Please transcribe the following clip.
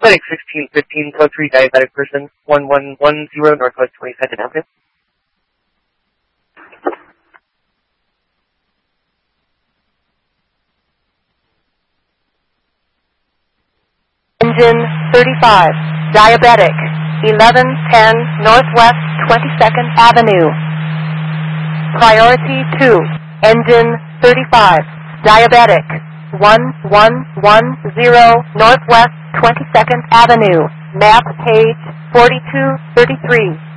Clinic 1615, code 3, diabetic person, 1110 Northwest 22nd Avenue. Engine 35, diabetic, 1110 Northwest 22nd Avenue. Priority 2, engine 35, diabetic, 1110 Northwest 22nd Avenue. Map page 4233.